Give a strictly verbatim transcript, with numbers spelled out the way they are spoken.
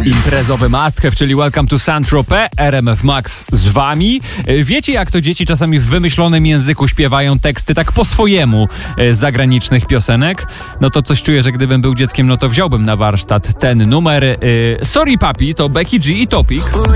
Imprezowy must have, czyli Welcome to Saint-Tropez, R M F Max z wami. Wiecie, jak to dzieci czasami w wymyślonym języku śpiewają teksty tak po swojemu z zagranicznych piosenek? No to coś czuję, że gdybym był dzieckiem, no to wziąłbym na warsztat ten numer. Sorry Papi to Becky G i Topic.